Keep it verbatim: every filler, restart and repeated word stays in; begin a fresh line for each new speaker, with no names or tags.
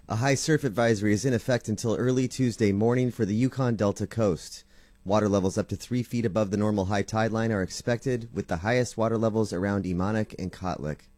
A high surf advisory is in effect until early Tuesday morning for the Yukon Delta coast. Water levels up to three feet above the normal high tide line are expected, with the highest water levels around Imanik and Kotlik.